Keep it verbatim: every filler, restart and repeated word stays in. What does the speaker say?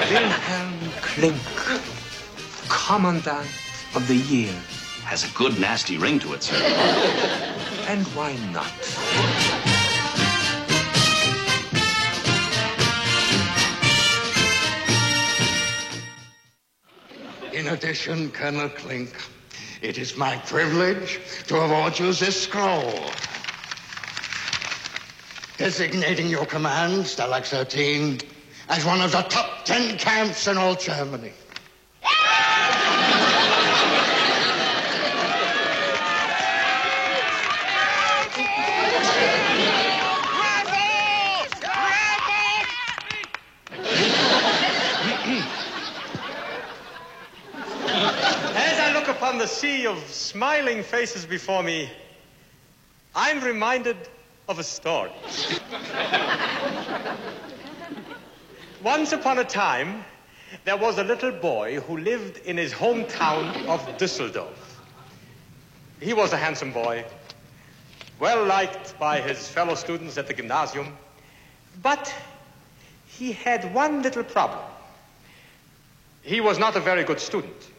Wilhelm Klink, Commandant of the Year. Has a good nasty ring to it, sir. And why not? In addition, Colonel Klink, it is my privilege to award you this scroll, designating your command, Stalag thirteen, as one of the top ten camps in all Germany. Upon the sea of smiling faces before me, I'm reminded of a story. Once upon a time, there was a little boy who lived in his hometown of Düsseldorf. He was a handsome boy, well liked by his fellow students at the gymnasium, but he had one little problem. He was not a very good student.